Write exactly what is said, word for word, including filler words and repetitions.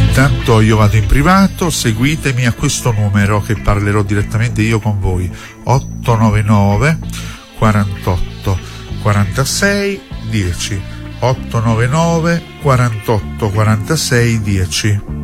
Intanto io vado in privato, seguitemi a questo numero che parlerò direttamente io con voi, otto nove nove quarantotto quarantasei dieci, otto nove nove quarantotto quarantasei dieci.